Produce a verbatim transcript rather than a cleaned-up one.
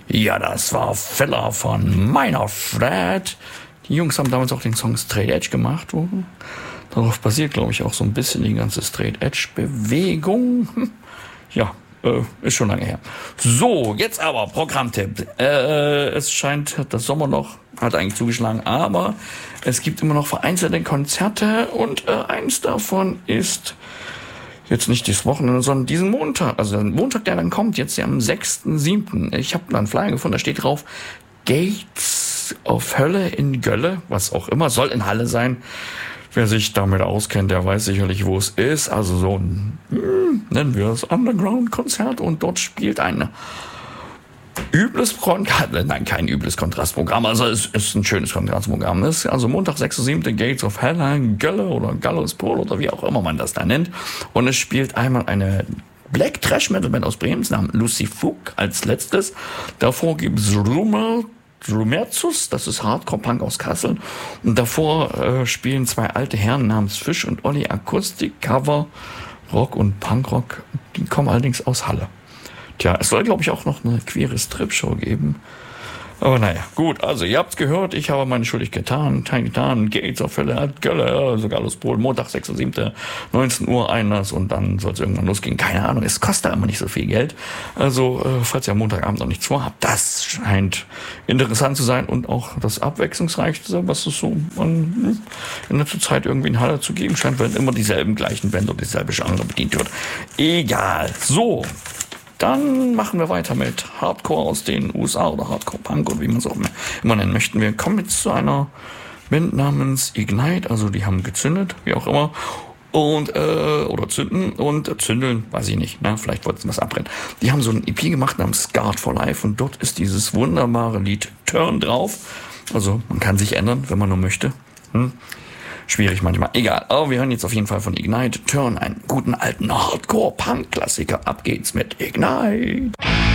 Ja, das war Filler von Minor Threat. Die Jungs haben damals auch den Song Straight Edge gemacht. Darauf basiert, glaube ich, auch so ein bisschen die ganze Straight Edge-Bewegung. Ja, äh, ist schon lange her. So, jetzt aber Programmtipp. Äh, es scheint, das Sommerloch hat eigentlich zugeschlagen, aber es gibt immer noch vereinzelte Konzerte und äh, eins davon ist jetzt nicht dieses Wochenende, sondern diesen Montag. Also der Montag, der dann kommt, jetzt ja am sechsten siebten Ich habe da einen Flyer gefunden, da steht drauf Gates of Hölle in Gölle, was auch immer, soll in Halle sein. Wer sich damit auskennt, der weiß sicherlich, wo es ist. Also so ein, nennen wir es, Underground-Konzert. Und dort spielt ein übles Kontrast, nein, kein übles Kontrastprogramm, also es ist ein schönes Kontrastprogramm. Es ist also Montag, sechster siebter Gates of Hell, Gölle oder Gallows Pole oder wie auch immer man das da nennt. Und es spielt einmal eine Black Trash Metal Band aus Bremen namens Lucy Fug als letztes. Davor gibt es Rumor, Rumerzus, das ist Hardcore-Punk aus Kassel. Und davor äh, spielen zwei alte Herren namens Fisch und Olli Akustik, Cover, Rock und Punkrock. Die kommen allerdings aus Halle. Tja, es soll, glaube ich, auch noch eine queere Strip-Show geben. Aber naja, gut, also ihr habt's gehört, ich habe meine Schuldig getan, getan, Gates of Hölle, Gölle, sogar los Polen, Montag, sechster siebter neunzehn Uhr Einlass und dann soll es irgendwann losgehen. Keine Ahnung, es kostet immer nicht so viel Geld. Also, äh, falls ihr am Montagabend noch nichts vorhabt, das scheint interessant zu sein und auch das Abwechslungsreichste, was es so an, in letzter Zeit irgendwie in Halle zu geben scheint, weil immer dieselben gleichen Bände und dieselbe Genre bedient wird. Egal. So. Dann machen wir weiter mit Hardcore aus den U S A oder Hardcore Punk oder wie man es auch immer nennen möchten. Wir kommen jetzt zu einer Band namens Ignite, also die haben gezündet, wie auch immer, und äh, oder zünden und zündeln, weiß ich nicht, ne? Vielleicht wollten sie was abbrennen. Die haben so ein E P gemacht namens Scarred for Life und dort ist dieses wunderbare Lied Turn drauf. Also man kann sich ändern, wenn man nur möchte. Hm? Schwierig manchmal. Egal. Aber wir hören jetzt auf jeden Fall von Ignite Turn, einen guten alten Hardcore-Punk-Klassiker. Ab geht's mit Ignite.